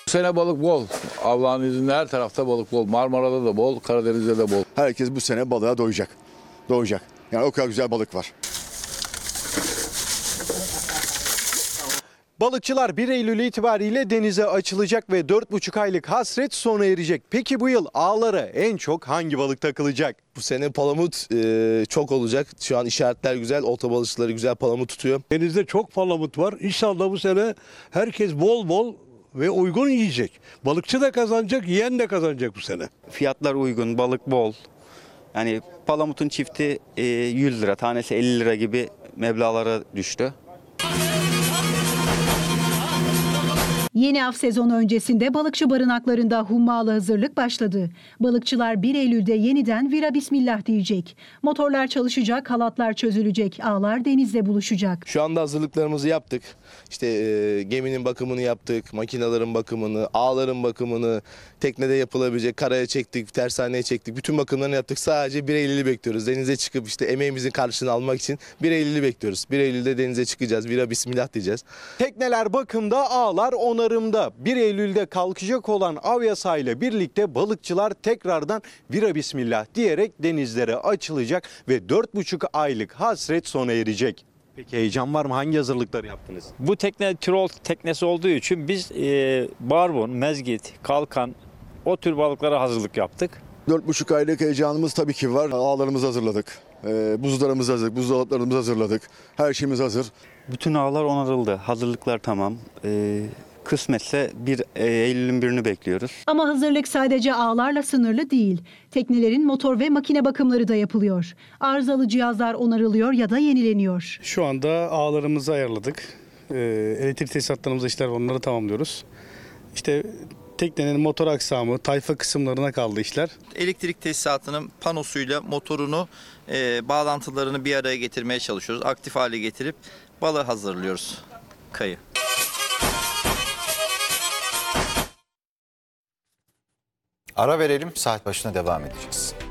Bu sene balık bol. Allah'ın izniyle her tarafta balık bol. Marmara'da da bol, Karadeniz'de de bol. Herkes bu sene balığa doyacak. Doyacak. Yani o kadar güzel balık var. Balıkçılar 1 Eylül itibariyle denize açılacak ve 4,5 aylık hasret sona erecek. Peki bu yıl ağlara en çok hangi balık takılacak? Bu sene palamut çok olacak. Şu an işaretler güzel. Olta balıkçıları güzel palamut tutuyor. Denizde çok palamut var. İnşallah bu sene herkes bol bol ve uygun yiyecek. Balıkçı da kazanacak, yiyen de kazanacak bu sene. Fiyatlar uygun, balık bol. Yani palamutun çifti 100 lira, tanesi 50 lira gibi meblağlara düştü. Yeni av sezonu öncesinde balıkçı barınaklarında hummalı hazırlık başladı. Balıkçılar 1 Eylül'de yeniden vira bismillah diyecek. Motorlar çalışacak, halatlar çözülecek, ağlar denizle buluşacak. Şu anda hazırlıklarımızı yaptık. İşte geminin bakımını yaptık, makinelerin bakımını, ağların bakımını, teknede yapılabilecek karaya çektik, tersaneye çektik. Bütün bakımlarını yaptık. Sadece 1 Eylül'ü bekliyoruz. Denize çıkıp işte emeğimizin karşılığını almak için 1 Eylül'ü bekliyoruz. 1 Eylül'de denize çıkacağız, vira bismillah diyeceğiz. Tekneler bakımda, ağlar onarımda. 1 Eylül'de kalkacak olan av yasağıyla birlikte balıkçılar tekrardan vira bismillah diyerek denizlere açılacak ve 4,5 aylık hasret sona erecek. Peki heyecan var mı? Hangi hazırlıkları yaptınız? Bu tekne Tirol teknesi olduğu için biz barbun, mezgit, kalkan o tür balıklara hazırlık yaptık. 4,5 aylık heyecanımız tabii ki var. Ağlarımızı hazırladık. Buzlarımızı hazırladık. Buzdolaplarımızı hazırladık. Her şeyimiz hazır. Bütün ağlar onarıldı, hazırlıklar tamam. Kısmetse 1 Eylül'ün birini bekliyoruz. Ama hazırlık sadece ağlarla sınırlı değil. Teknelerin motor ve makine bakımları da yapılıyor. Arızalı cihazlar onarılıyor ya da yenileniyor. Şu anda ağlarımızı ayarladık. Elektrik tesisatlarımızda işler var, onları tamamlıyoruz. İşte teknenin motor aksamı, tayfa kısımlarına kaldı işler. Elektrik tesisatının panosuyla motorunu, bağlantılarını bir araya getirmeye çalışıyoruz. Aktif hale getirip balığı hazırlıyoruz, kayı. Ara verelim, saat başına devam edeceğiz.